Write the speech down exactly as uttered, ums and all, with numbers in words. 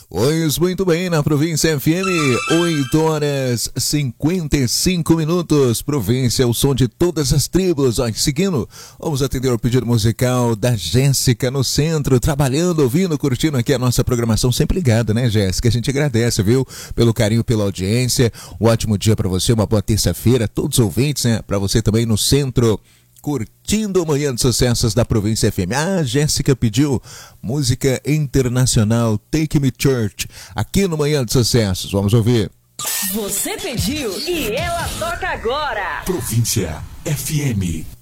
Pois muito bem, na Província F M, oito horas e cinquenta e cinco minutos. Província, o som de todas as tribos. Ó, seguindo, vamos atender o pedido musical da Jéssica no centro, trabalhando, ouvindo, curtindo aqui a nossa programação. Sempre ligada, né, Jéssica? A gente agradece, viu? Pelo carinho, pela audiência. Um ótimo dia para você, uma boa terça-feira. Todos os ouvintes, né? Para você também no centro, curtindo o Manhã de Sucessos da Província F M. Ah, Jéssica pediu música internacional Take Me Church aqui no Manhã de Sucessos. Vamos ouvir. Você pediu e ela toca agora. Província F M.